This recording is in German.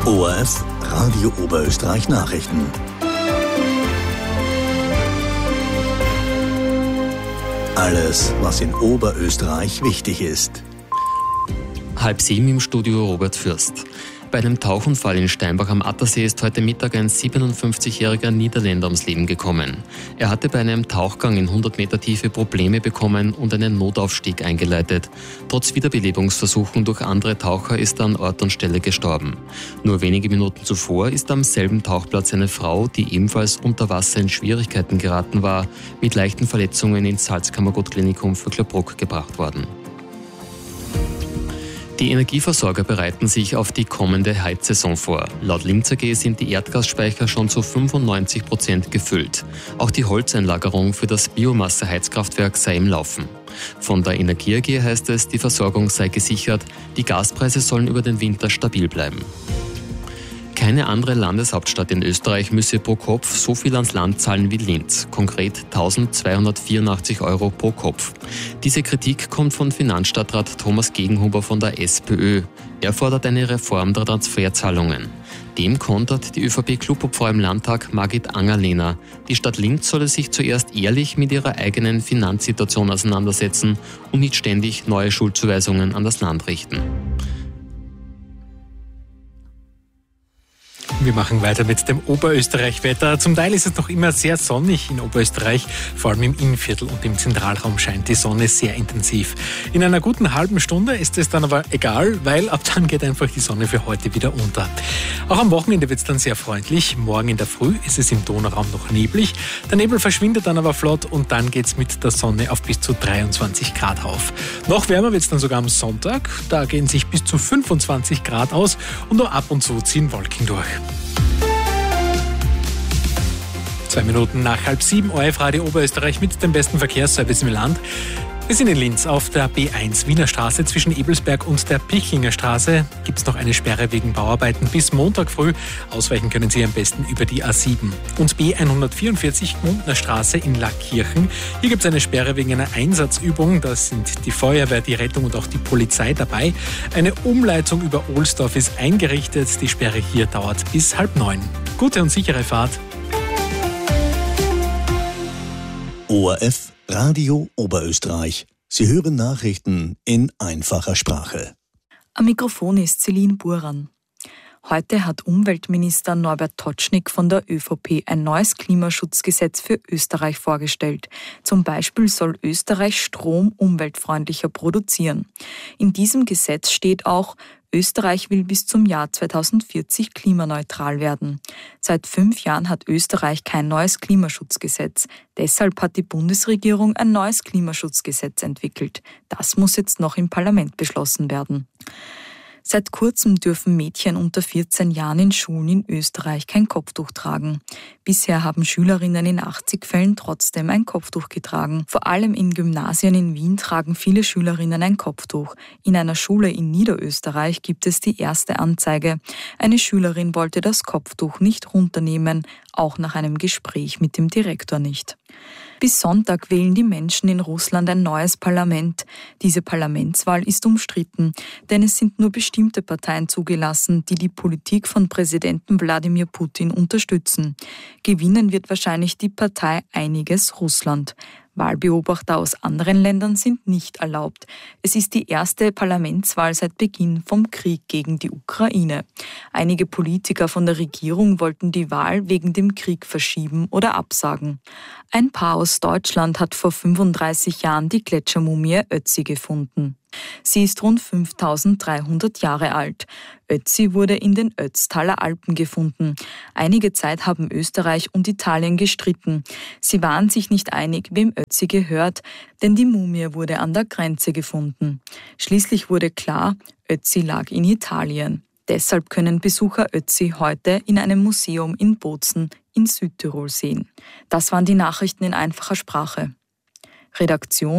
ORF Radio Oberösterreich Nachrichten. Alles, was in Oberösterreich wichtig ist. 6:30 im Studio Robert Fürst. Bei einem Tauchunfall in Steinbach am Attersee ist heute Mittag ein 57-jähriger Niederländer ums Leben gekommen. Er hatte bei einem Tauchgang in 100 Meter Tiefe Probleme bekommen und einen Notaufstieg eingeleitet. Trotz Wiederbelebungsversuchen durch andere Taucher ist er an Ort und Stelle gestorben. Nur wenige Minuten zuvor ist am selben Tauchplatz eine Frau, die ebenfalls unter Wasser in Schwierigkeiten geraten war, mit leichten Verletzungen ins Salzkammergut-Klinikum für Vöcklerbruck gebracht worden. Die Energieversorger bereiten sich auf die kommende Heizsaison vor. Laut Linz AG sind die Erdgasspeicher schon zu 95% gefüllt. Auch die Holzeinlagerung für das Biomasse-Heizkraftwerk sei im Laufen. Von der Energie AG heißt es, die Versorgung sei gesichert, die Gaspreise sollen über den Winter stabil bleiben. Keine andere Landeshauptstadt in Österreich müsse pro Kopf so viel ans Land zahlen wie Linz, konkret 1.284 € pro Kopf. Diese Kritik kommt von Finanzstadtrat Thomas Gegenhuber von der SPÖ. Er fordert eine Reform der Transferzahlungen. Dem kontert die ÖVP-Clubobfrau im Landtag Margit Angerlehner. Die Stadt Linz solle sich zuerst ehrlich mit ihrer eigenen Finanzsituation auseinandersetzen und nicht ständig neue Schuldzuweisungen an das Land richten. Wir machen weiter mit dem Oberösterreich-Wetter. Zum Teil ist es noch immer sehr sonnig in Oberösterreich. Vor allem im Innviertel und im Zentralraum scheint die Sonne sehr intensiv. In einer guten halben Stunde ist es dann aber egal, weil ab dann geht einfach die Sonne für heute wieder unter. Auch am Wochenende wird es dann sehr freundlich. Morgen in der Früh ist es im Donauraum noch neblig. Der Nebel verschwindet dann aber flott und dann geht es mit der Sonne auf bis zu 23 Grad auf. Noch wärmer wird es dann sogar am Sonntag. Da gehen sich bis zu 25 Grad aus und nur ab und zu ziehen Wolken durch. 2 Minuten nach 6:30, ORF Radio Oberösterreich mit dem besten Verkehrsservice im Land. Wir sind in Linz auf der B1 Wiener Straße zwischen Ebelsberg und der Pilchinger Straße. Gibt es noch eine Sperre wegen Bauarbeiten bis Montag früh. Ausweichen können Sie am besten über die A7. Und B144 Gmundner Straße in Lackirchen. Hier gibt es eine Sperre wegen einer Einsatzübung. Da sind die Feuerwehr, die Rettung und auch die Polizei dabei. Eine Umleitung über Ohlsdorf ist eingerichtet. Die Sperre hier dauert bis 8:30. Gute und sichere Fahrt. ORF Radio Oberösterreich. Sie hören Nachrichten in einfacher Sprache. Am Mikrofon ist Celine Buran. Heute hat Umweltminister Norbert Totschnig von der ÖVP ein neues Klimaschutzgesetz für Österreich vorgestellt. Zum Beispiel soll Österreich Strom umweltfreundlicher produzieren. In diesem Gesetz steht auch, Österreich will bis zum Jahr 2040 klimaneutral werden. Seit 5 Jahren hat Österreich kein neues Klimaschutzgesetz. Deshalb hat die Bundesregierung ein neues Klimaschutzgesetz entwickelt. Das muss jetzt noch im Parlament beschlossen werden. Seit kurzem dürfen Mädchen unter 14 Jahren in Schulen in Österreich kein Kopftuch tragen. Bisher haben Schülerinnen in 80 Fällen trotzdem ein Kopftuch getragen. Vor allem in Gymnasien in Wien tragen viele Schülerinnen ein Kopftuch. In einer Schule in Niederösterreich gibt es die erste Anzeige. Eine Schülerin wollte das Kopftuch nicht runternehmen, auch nach einem Gespräch mit dem Direktor nicht. Bis Sonntag wählen die Menschen in Russland ein neues Parlament. Diese Parlamentswahl ist umstritten, denn es sind nur bestimmte Parteien zugelassen, die die Politik von Präsidenten Wladimir Putin unterstützen. Gewinnen wird wahrscheinlich die Partei Einiges Russland. Wahlbeobachter aus anderen Ländern sind nicht erlaubt. Es ist die erste Parlamentswahl seit Beginn vom Krieg gegen die Ukraine. Einige Politiker von der Regierung wollten die Wahl wegen dem Krieg verschieben oder absagen. Ein Paar aus Deutschland hat vor 35 Jahren die Gletschermumie Ötzi gefunden. Sie ist rund 5300 Jahre alt. Ötzi wurde in den Ötztaler Alpen gefunden. Einige Zeit haben Österreich und Italien gestritten. Sie waren sich nicht einig, wem Ötzi gehört, denn die Mumie wurde an der Grenze gefunden. Schließlich wurde klar, Ötzi lag in Italien. Deshalb können Besucher Ötzi heute in einem Museum in Bozen in Südtirol sehen. Das waren die Nachrichten in einfacher Sprache. Redaktion